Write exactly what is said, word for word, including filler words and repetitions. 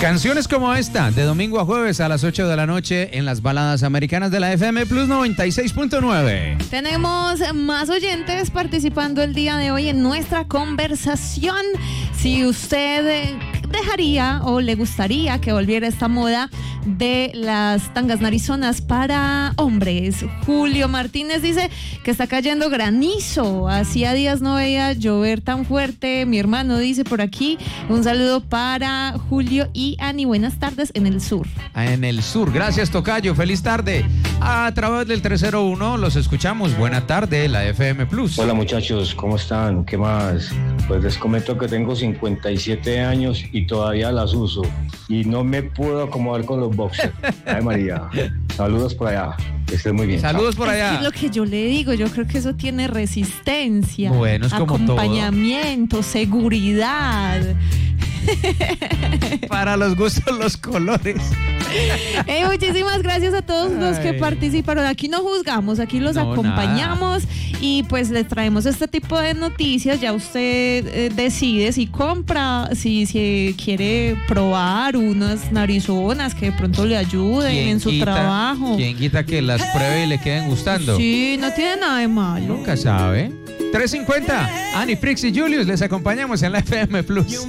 Canciones como esta, de domingo a jueves a las ocho de la noche en las baladas americanas de la F M Plus noventa y seis punto nueve. Tenemos más oyentes participando el día de hoy en nuestra conversación. Si usted dejaría o le gustaría que volviera esta moda de las tangas narizonas para hombres. Julio Martínez dice que está cayendo granizo. Hacía días no veía llover tan fuerte. Mi hermano dice por aquí. Un saludo para Julio y Ani. Buenas tardes en el sur. En el sur. Gracias, tocayo. Feliz tarde. A través del tres cero uno los escuchamos. Buena tarde, la F M Plus. Hola muchachos, ¿cómo están? ¿Qué más? Pues les comento que tengo cincuenta y siete años y todavía las uso. Y no me puedo acomodar con los boxers. Ay, María. Saludos por allá. Que estén muy bien. Saludos por allá. Es lo que yo le digo, yo creo que eso tiene resistencia. Bueno, es como acompañamiento, todo. Seguridad. Para los gustos, los colores. Hey, muchísimas gracias a todos Ay. los que participaron. Aquí no juzgamos, aquí los No, acompañamos nada. Y pues les traemos este tipo de noticias. Ya usted eh, decide si compra, si, si quiere probar unas narizonas que de pronto le ayuden en su quita, trabajo. ¿Quién quita que las pruebe y le queden gustando? Sí, no tiene nada de malo. Nunca sabe. tres cincuenta, Ani, Prix y Julius, les acompañamos en la F M Plus.